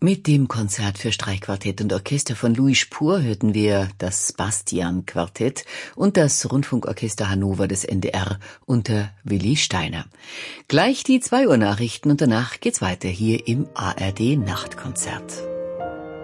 Mit dem Konzert für Streichquartett und Orchester von Louis Spohr hörten wir das Bastian-Quartett und das Rundfunkorchester Hannover des NDR unter Willi Steiner. Gleich die 2 Uhr Nachrichten und danach geht's weiter hier im ARD Nachtkonzert.